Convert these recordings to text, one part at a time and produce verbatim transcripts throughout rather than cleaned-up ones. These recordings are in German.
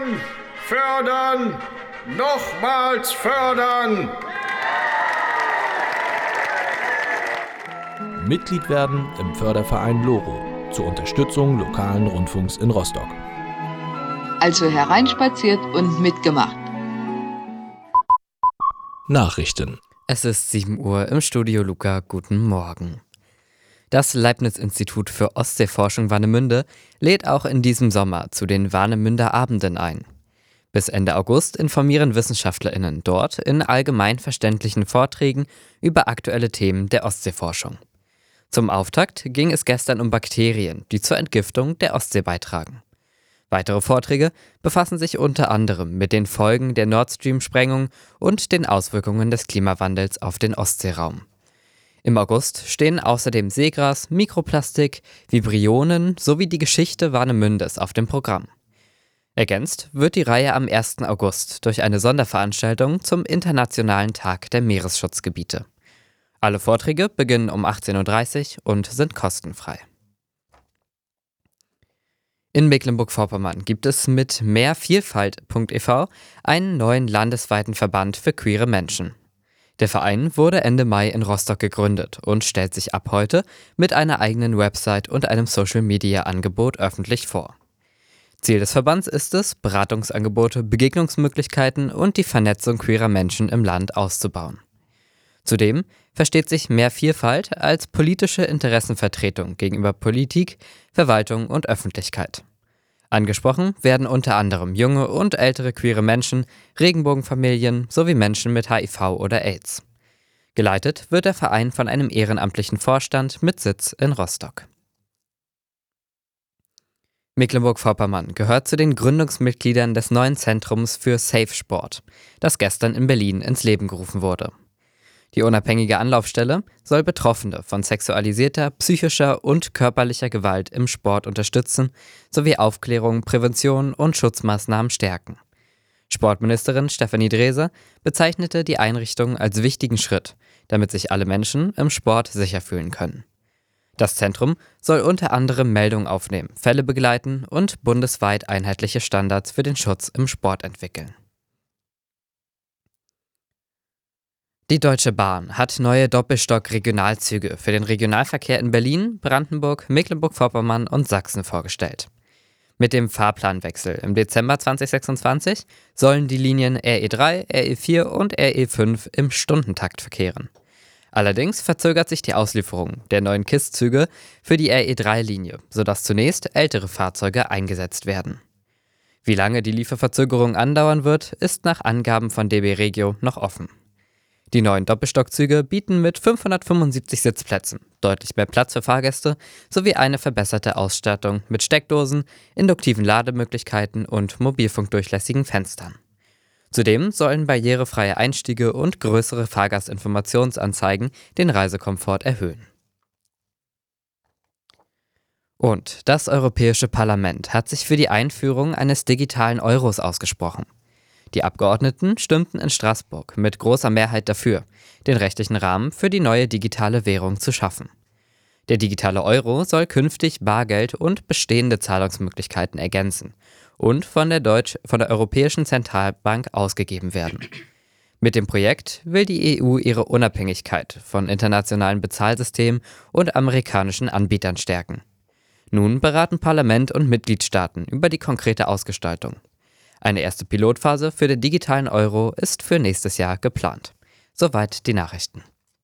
Fördern, fördern, nochmals fördern. Mitglied werden im Förderverein Loro zur Unterstützung lokalen Rundfunks in Rostock. Also hereinspaziert und mitgemacht. Nachrichten. Es ist sieben Uhr im Studio Luca. Guten Morgen. Das Leibniz-Institut für Ostseeforschung Warnemünde lädt auch in diesem Sommer zu den Warnemünder Abenden ein. Bis Ende August informieren WissenschaftlerInnen dort in allgemein verständlichen Vorträgen über aktuelle Themen der Ostseeforschung. Zum Auftakt ging es gestern um Bakterien, die zur Entgiftung der Ostsee beitragen. Weitere Vorträge befassen sich unter anderem mit den Folgen der Nord Stream-Sprengung und den Auswirkungen des Klimawandels auf den Ostseeraum. Im August stehen außerdem Seegras, Mikroplastik, Vibrionen sowie die Geschichte Warnemündes auf dem Programm. Ergänzt wird die Reihe am ersten August durch eine Sonderveranstaltung zum Internationalen Tag der Meeresschutzgebiete. Alle Vorträge beginnen um achtzehn Uhr dreißig und sind kostenfrei. In Mecklenburg-Vorpommern gibt es mit mehrvielfalt punkt e v einen neuen landesweiten Verband für queere Menschen. Der Verein wurde Ende Mai in Rostock gegründet und stellt sich ab heute mit einer eigenen Website und einem Social-Media-Angebot öffentlich vor. Ziel des Verbands ist es, Beratungsangebote, Begegnungsmöglichkeiten und die Vernetzung queerer Menschen im Land auszubauen. Zudem versteht sich Mehrvielfalt als politische Interessenvertretung gegenüber Politik, Verwaltung und Öffentlichkeit. Angesprochen werden unter anderem junge und ältere queere Menschen, Regenbogenfamilien sowie Menschen mit H I V oder AIDS. Geleitet wird der Verein von einem ehrenamtlichen Vorstand mit Sitz in Rostock. Mecklenburg-Vorpommern gehört zu den Gründungsmitgliedern des neuen Zentrums für Safe Sport, das gestern in Berlin ins Leben gerufen wurde. Die unabhängige Anlaufstelle soll Betroffene von sexualisierter, psychischer und körperlicher Gewalt im Sport unterstützen sowie Aufklärung, Prävention und Schutzmaßnahmen stärken. Sportministerin Stefanie Drese bezeichnete die Einrichtung als wichtigen Schritt, damit sich alle Menschen im Sport sicher fühlen können. Das Zentrum soll unter anderem Meldungen aufnehmen, Fälle begleiten und bundesweit einheitliche Standards für den Schutz im Sport entwickeln. Die Deutsche Bahn hat neue Doppelstock-Regionalzüge für den Regionalverkehr in Berlin, Brandenburg, Mecklenburg-Vorpommern und Sachsen vorgestellt. Mit dem Fahrplanwechsel im Dezember zweitausendsechsundzwanzig sollen die Linien R E drei, R E vier und R E fünf im Stundentakt verkehren. Allerdings verzögert sich die Auslieferung der neuen K I S-Züge für die R E drei Linie, sodass zunächst ältere Fahrzeuge eingesetzt werden. Wie lange die Lieferverzögerung andauern wird, ist nach Angaben von D B Regio noch offen. Die neuen Doppelstockzüge bieten mit fünfhundertfünfundsiebzig Sitzplätzen deutlich mehr Platz für Fahrgäste sowie eine verbesserte Ausstattung mit Steckdosen, induktiven Lademöglichkeiten und mobilfunkdurchlässigen Fenstern. Zudem sollen barrierefreie Einstiege und größere Fahrgastinformationsanzeigen den Reisekomfort erhöhen. Und das Europäische Parlament hat sich für die Einführung eines digitalen Euros ausgesprochen. Die Abgeordneten stimmten in Straßburg mit großer Mehrheit dafür, den rechtlichen Rahmen für die neue digitale Währung zu schaffen. Der digitale Euro soll künftig Bargeld und bestehende Zahlungsmöglichkeiten ergänzen und von der, Deutsch, von der Europäischen Zentralbank ausgegeben werden. Mit dem Projekt will die E U ihre Unabhängigkeit von internationalen Bezahlsystemen und amerikanischen Anbietern stärken. Nun beraten Parlament und Mitgliedstaaten über die konkrete Ausgestaltung. Eine erste Pilotphase für den digitalen Euro ist für nächstes Jahr geplant. Soweit die Nachrichten.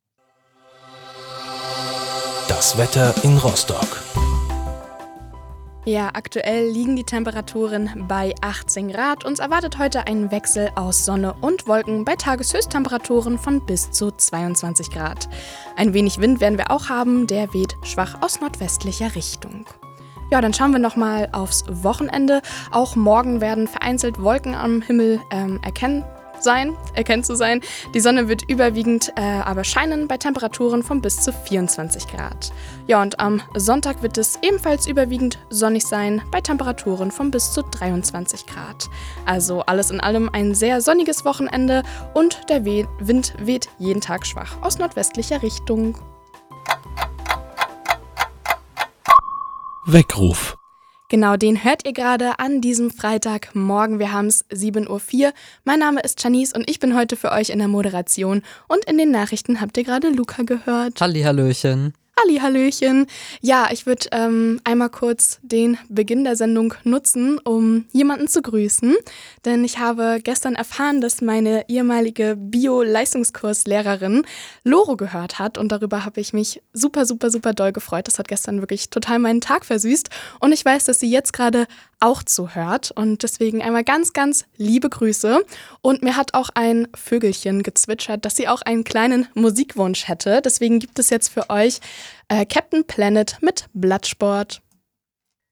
Das Wetter in Rostock. Ja, aktuell liegen die Temperaturen bei achtzehn Grad. Uns erwartet heute ein Wechsel aus Sonne und Wolken bei Tageshöchsttemperaturen von bis zu zweiundzwanzig Grad. Ein wenig Wind werden wir auch haben, der weht schwach aus nordwestlicher Richtung. Ja, dann schauen wir nochmal aufs Wochenende. Auch morgen werden vereinzelt Wolken am Himmel ähm, erkennen sein, erkennt zu sein. Die Sonne wird überwiegend äh, aber scheinen bei Temperaturen von bis zu vierundzwanzig Grad. Ja, und am Sonntag wird es ebenfalls überwiegend sonnig sein bei Temperaturen von bis zu dreiundzwanzig Grad. Also alles in allem ein sehr sonniges Wochenende und der We- Wind weht jeden Tag schwach aus nordwestlicher Richtung. Weckruf. Genau, den hört ihr gerade an diesem Freitagmorgen. Wir haben es sieben Uhr vier. Mein Name ist Janice und ich bin heute für euch in der Moderation. Und in den Nachrichten habt ihr gerade Luca gehört. Hallihallöchen. Hallihallöchen. Ja, ich würde ähm, einmal kurz den Beginn der Sendung nutzen, um jemanden zu grüßen. Denn ich habe gestern erfahren, dass meine ehemalige Bio-Leistungskurslehrerin Loro gehört hat. Und darüber habe ich mich super, super, super doll gefreut. Das hat gestern wirklich total meinen Tag versüßt. Und ich weiß, dass sie jetzt gerade auch zuhört. Und deswegen einmal ganz, ganz liebe Grüße. Und mir hat auch ein Vögelchen gezwitschert, dass sie auch einen kleinen Musikwunsch hätte. Deswegen gibt es jetzt für euch äh, Captain Planet mit Bloodsport.